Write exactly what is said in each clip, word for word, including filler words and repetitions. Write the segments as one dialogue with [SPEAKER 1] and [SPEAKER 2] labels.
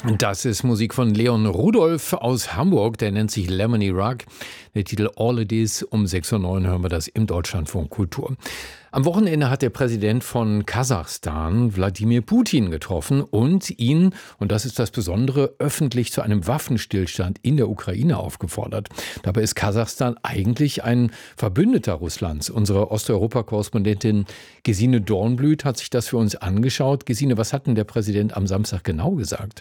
[SPEAKER 1] Das ist Musik von Leon Rudolph aus Hamburg, der nennt sich Lemony Rock. Der Titel All It Is, um sechs Uhr neun hören wir das im Deutschlandfunk Kultur. Am Wochenende hat der Präsident von Kasachstan Wladimir Putin getroffen und ihn, und das ist das Besondere, öffentlich zu einem Waffenstillstand in der Ukraine aufgefordert. Dabei ist Kasachstan eigentlich ein Verbündeter Russlands. Unsere Osteuropa-Korrespondentin Gesine Dornblüt hat sich das für uns angeschaut. Gesine, was hat denn der Präsident am Samstag genau gesagt?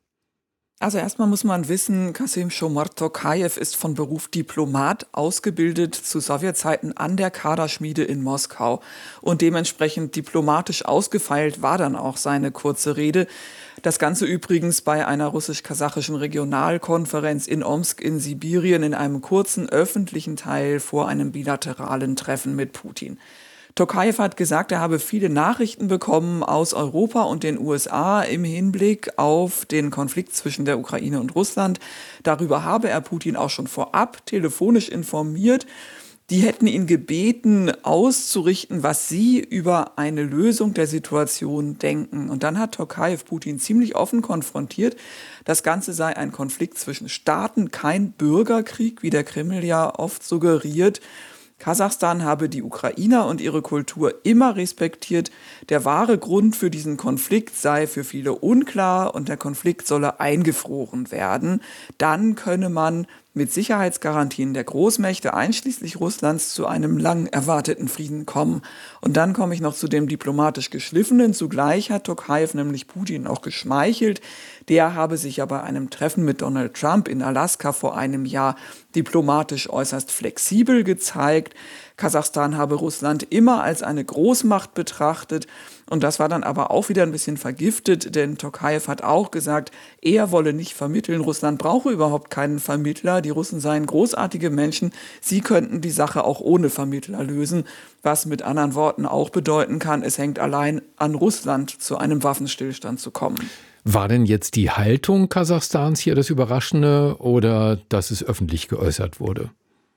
[SPEAKER 2] Also erstmal muss man wissen, Kassym-Jomart Tokajew ist von Beruf Diplomat, ausgebildet zu Sowjetzeiten an der Kaderschmiede in Moskau. Und dementsprechend diplomatisch ausgefeilt war dann auch seine kurze Rede. Das Ganze übrigens bei einer russisch-kasachischen Regionalkonferenz in Omsk in Sibirien in einem kurzen öffentlichen Teil vor einem bilateralen Treffen mit Putin. Tokajew hat gesagt, er habe viele Nachrichten bekommen aus Europa und den U S A im Hinblick auf den Konflikt zwischen der Ukraine und Russland. Darüber habe er Putin auch schon vorab telefonisch informiert. Die hätten ihn gebeten, auszurichten, was sie über eine Lösung der Situation denken. Und dann hat Tokajew Putin ziemlich offen konfrontiert. Das Ganze sei ein Konflikt zwischen Staaten, kein Bürgerkrieg, wie der Kreml ja oft suggeriert. Kasachstan habe die Ukrainer und ihre Kultur immer respektiert. Der wahre Grund für diesen Konflikt sei für viele unklar und der Konflikt solle eingefroren werden. Dann könne man mit Sicherheitsgarantien der Großmächte, einschließlich Russlands, zu einem lang erwarteten Frieden kommen. Und dann komme ich noch zu dem diplomatisch Geschliffenen. Zugleich hat Tokajew nämlich Putin auch geschmeichelt. Der habe sich ja bei einem Treffen mit Donald Trump in Alaska vor einem Jahr diplomatisch äußerst flexibel gezeigt. Kasachstan habe Russland immer als eine Großmacht betrachtet. Und das war dann aber auch wieder ein bisschen vergiftet, denn Tokajew hat auch gesagt, er wolle nicht vermitteln. Russland brauche überhaupt keinen Vermittler. Die Russen seien großartige Menschen. Sie könnten die Sache auch ohne Vermittler lösen. Was mit anderen Worten auch bedeuten kann, es hängt allein an Russland, zu einem Waffenstillstand zu kommen.
[SPEAKER 1] War denn jetzt die Haltung Kasachstans hier das Überraschende oder dass es öffentlich geäußert wurde?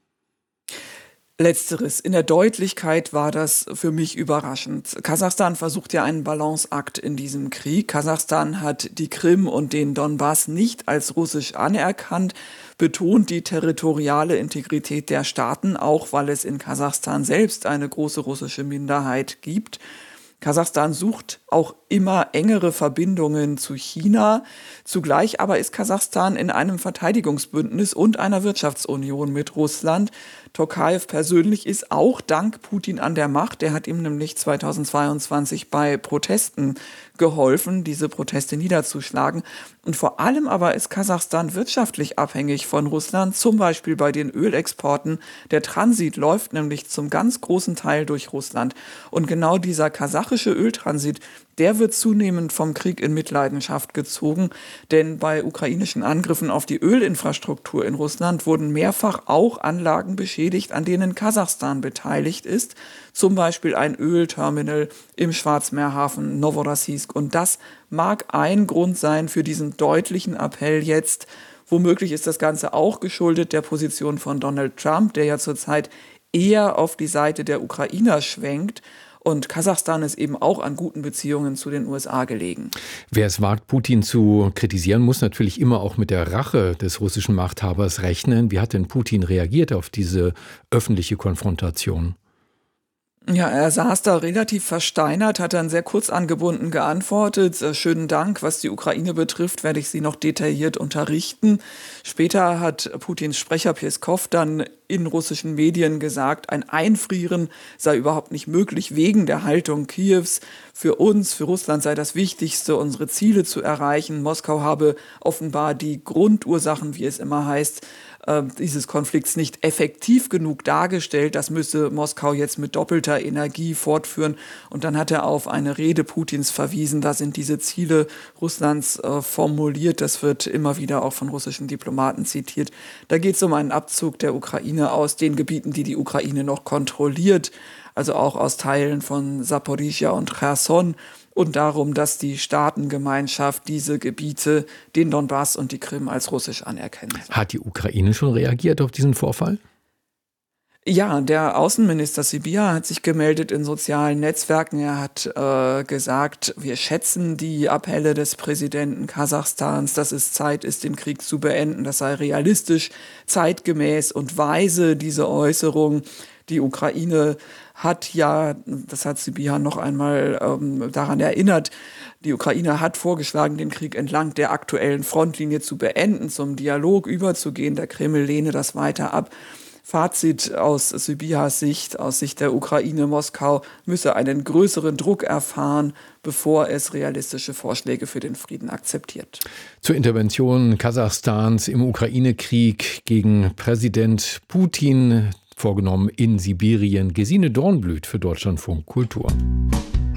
[SPEAKER 2] Letzteres. In der Deutlichkeit war das für mich überraschend. Kasachstan versucht ja einen Balanceakt in diesem Krieg. Kasachstan hat die Krim und den Donbass nicht als russisch anerkannt, betont die territoriale Integrität der Staaten, auch weil es in Kasachstan selbst eine große russische Minderheit gibt. Kasachstan sucht auch immer engere Verbindungen zu China. Zugleich aber ist Kasachstan in einem Verteidigungsbündnis und einer Wirtschaftsunion mit Russland. Tokajew persönlich ist auch dank Putin an der Macht. Der hat ihm nämlich zweitausendzweiundzwanzig bei Protesten geholfen, diese Proteste niederzuschlagen. Und vor allem aber ist Kasachstan wirtschaftlich abhängig von Russland, zum Beispiel bei den Ölexporten. Der Transit läuft nämlich zum ganz großen Teil durch Russland. Und genau dieser kasachische Öltransit, der wird zunehmend vom Krieg in Mitleidenschaft gezogen, denn bei ukrainischen Angriffen auf die Ölinfrastruktur in Russland wurden mehrfach auch Anlagen beschädigt, an denen Kasachstan beteiligt ist, zum Beispiel ein Ölterminal im Schwarzmeerhafen Novorossiysk. Und das mag ein Grund sein für diesen deutlichen Appell jetzt. Womöglich ist das Ganze auch geschuldet der Position von Donald Trump, der ja zurzeit eher auf die Seite der Ukrainer schwenkt. Und Kasachstan ist eben auch an guten Beziehungen zu den U S A gelegen.
[SPEAKER 1] Wer es wagt, Putin zu kritisieren, muss natürlich immer auch mit der Rache des russischen Machthabers rechnen. Wie hat denn Putin reagiert auf diese öffentliche Konfrontation?
[SPEAKER 2] Ja, er saß da relativ versteinert, hat dann sehr kurz angebunden geantwortet. Äh, schönen Dank, was die Ukraine betrifft, werde ich Sie noch detailliert unterrichten. Später hat Putins Sprecher Peskov dann in russischen Medien gesagt, ein Einfrieren sei überhaupt nicht möglich wegen der Haltung Kiews. Für uns, für Russland sei das Wichtigste, unsere Ziele zu erreichen. Moskau habe offenbar die Grundursachen, wie es immer heißt, dieses Konflikts nicht effektiv genug dargestellt. Das müsse Moskau jetzt mit doppelter Energie fortführen. Und dann hat er auf eine Rede Putins verwiesen. Da sind diese Ziele Russlands äh, formuliert. Das wird immer wieder auch von russischen Diplomaten zitiert. Da geht es um einen Abzug der Ukraine aus den Gebieten, die die Ukraine noch kontrolliert. Also auch aus Teilen von Saporizhia und Cherson. Und darum, dass die Staatengemeinschaft diese Gebiete, den Donbass und die Krim, als russisch anerkennt.
[SPEAKER 1] Hat die Ukraine schon reagiert auf diesen Vorfall?
[SPEAKER 2] Ja, der Außenminister Sybiha hat sich gemeldet in sozialen Netzwerken. Er hat äh, gesagt, wir schätzen die Appelle des Präsidenten Kasachstans, dass es Zeit ist, den Krieg zu beenden. Das sei realistisch, zeitgemäß und weise, diese Äußerung. Die Ukraine hat ja, das hat Sybiha noch einmal ähm, daran erinnert, die Ukraine hat vorgeschlagen, den Krieg entlang der aktuellen Frontlinie zu beenden, zum Dialog überzugehen. Der Kreml lehne das weiter ab. Fazit aus Sybihas Sicht, aus Sicht der Ukraine: Moskau müsse einen größeren Druck erfahren, bevor es realistische Vorschläge für den Frieden akzeptiert.
[SPEAKER 1] Zur Intervention Kasachstans im Ukraine-Krieg gegen Präsident Putin, vorgenommen in Sibirien, Gesine Dornblüt für Deutschlandfunk Kultur.